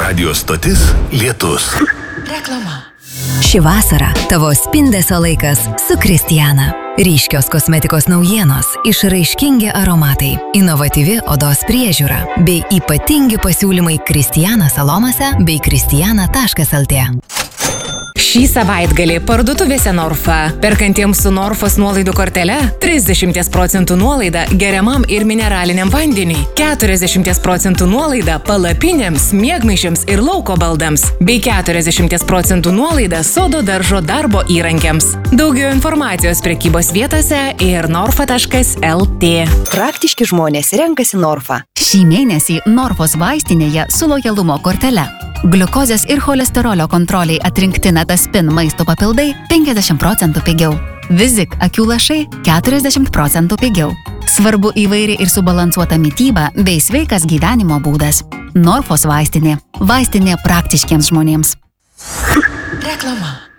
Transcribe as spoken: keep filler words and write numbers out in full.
Radio stotis Lietus. Reklama. Ši vasara tavo spindesio laikas su Kristijana. Ryškios kosmetikos naujienos, išraiškingi aromatai, inovatyvi odos priežiūra bei ypatingi pasiūlymai Kristijana salonose bei kristijana taškas lt. Šį savaitgalį parduotuvėse Norfa. Perkantiems su Norfos nuolaidų kortele trisdešimt procentų nuolaida geriamam ir mineraliniam vandeniui, keturiasdešimt procentų nuolaida palapinėms, miegmaišiams ir lauko baldams, bei keturiasdešimt procentų nuolaida sodo daržo darbo įrankiams. Daugiau informacijos prekybos vietose ir norfa taškas lt. Praktiški žmonės renkasi Norfa. Šį mėnesį Norfos vaistinėje su lojalumo kortele. Gliukozės ir cholesterolio kontroliai atrinkti Netaspin maisto papildai penkiasdešimt procentų pigiau. Vizik akių lašai keturiasdešimt procentų pigiau. Svarbu įvairi ir subalansuota mityba bei sveikas gyvenimo būdas. Norfos vaistinė. Vaistinė praktiškiems žmonėms. Reklama.